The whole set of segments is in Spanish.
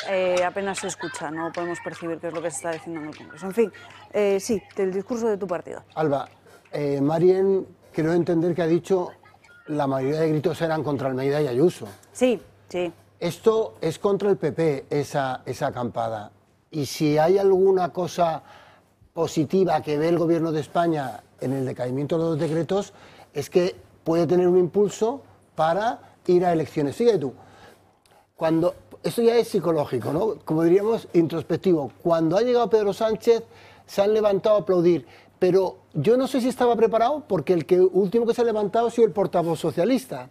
apenas se escucha, no podemos percibir qué es lo que se está diciendo en el Congreso. En fin, sí, del discurso de tu partido. Alba, Marien, quiero entender que ha dicho la mayoría de gritos eran contra Almeida y Ayuso. Sí, sí. Esto es contra el PP, esa acampada. Y si hay alguna cosa positiva que ve el Gobierno de España en el decaimiento de los decretos, es que puede tener un impulso para ir a elecciones. Sigue tú. Esto ya es psicológico, ¿no? Como diríamos, introspectivo. Cuando ha llegado Pedro Sánchez, se han levantado a aplaudir. Pero yo no sé si estaba preparado, porque último que se ha levantado ha sido el portavoz socialista.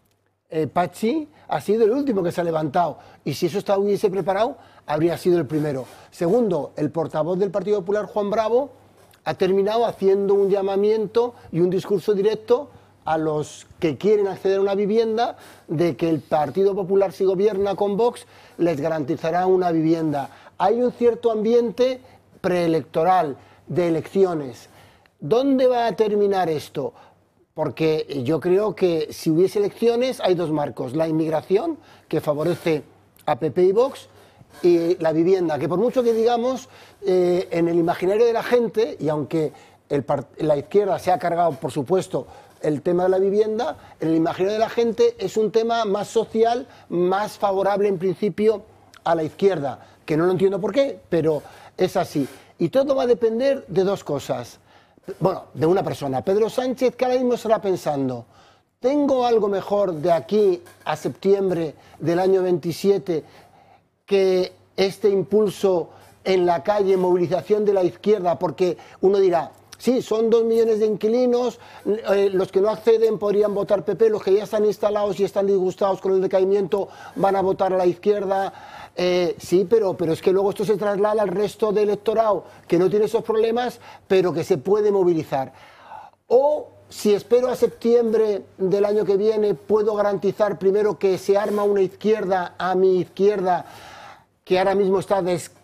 Pachi ha sido el último que se ha levantado. Y si eso hubiese preparado, habría sido el primero. Segundo, el portavoz del Partido Popular, Juan Bravo, ha terminado haciendo un llamamiento y un discurso directo a los que quieren acceder a una vivienda, de que el Partido Popular, si gobierna con Vox, les garantizará una vivienda. Hay un cierto ambiente preelectoral, de elecciones. ¿Dónde va a terminar esto? Porque yo creo que si hubiese elecciones hay dos marcos: la inmigración, que favorece a PP y Vox, y la vivienda, que por mucho que digamos, en el imaginario de la gente, y aunque la izquierda se ha cargado, por supuesto, el tema de la vivienda, en el imaginario de la gente es un tema más social, más favorable en principio a la izquierda, que no lo entiendo por qué, pero es así. Y todo va a depender de dos cosas. Bueno, de una persona, Pedro Sánchez, que ahora mismo estará pensando: ¿tengo algo mejor de aquí a septiembre del año 27 que este impulso en la calle, movilización de la izquierda? Porque uno dirá, sí, son 2 millones de inquilinos, los que no acceden podrían votar PP, los que ya están instalados y están disgustados con el decaimiento van a votar a la izquierda. Sí, pero es que luego esto se traslada al resto del electorado que no tiene esos problemas, pero que se puede movilizar. O si espero a septiembre del año que viene, puedo garantizar primero que se arma una izquierda a mi izquierda, que ahora mismo está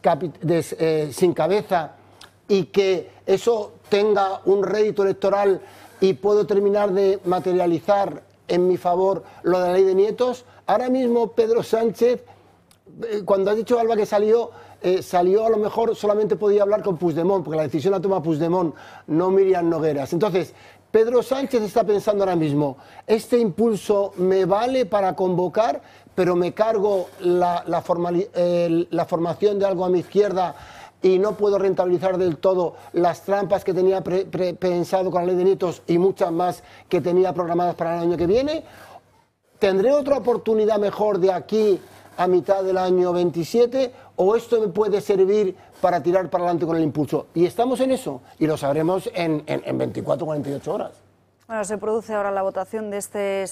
sin cabeza, y que eso tenga un rédito electoral y puedo terminar de materializar en mi favor lo de la ley de nietos. Ahora mismo Pedro Sánchez, cuando ha dicho Alba que salió a lo mejor solamente podía hablar con Puigdemont, porque la decisión la toma Puigdemont, no Míriam Nogueras. Entonces, Pedro Sánchez está pensando ahora mismo: este impulso me vale para convocar, pero me cargo la formación de algo a mi izquierda y no puedo rentabilizar del todo las trampas que tenía pensado con la ley de nietos y muchas más que tenía programadas para el año que viene. ¿Tendré otra oportunidad mejor de aquí a mitad del año 27, o esto me puede servir para tirar para adelante con el impulso? Y estamos en eso, y lo sabremos en 24 o 48 horas. Bueno, se produce ahora la votación de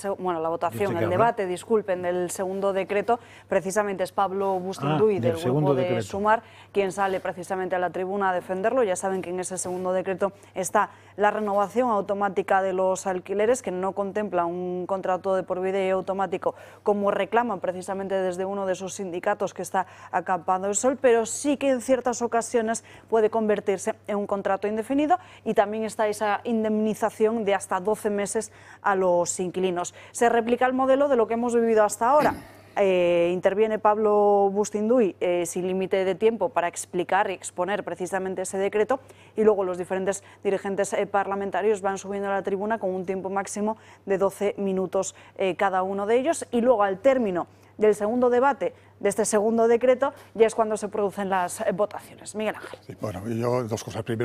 el debate, disculpen, del segundo decreto. Precisamente es Pablo Bustinduy, del grupo de Sumar, quien sale precisamente a la tribuna a defenderlo. Ya saben que en ese segundo decreto está la renovación automática de los alquileres, que no contempla un contrato de por vida y automático, como reclaman precisamente desde uno de sus sindicatos que está acampando el sol, pero sí que en ciertas ocasiones puede convertirse en un contrato indefinido, y también está esa indemnización de hasta 12 meses a los inquilinos. Se replica el modelo de lo que hemos vivido hasta ahora. Interviene Pablo Bustinduy sin límite de tiempo para explicar y exponer precisamente ese decreto, y luego los diferentes dirigentes parlamentarios van subiendo a la tribuna con un tiempo máximo de 12 minutos cada uno de ellos, y luego al término del segundo debate de este segundo decreto ya es cuando se producen las votaciones. Miguel Ángel. Sí, bueno, yo dos cosas. Primero,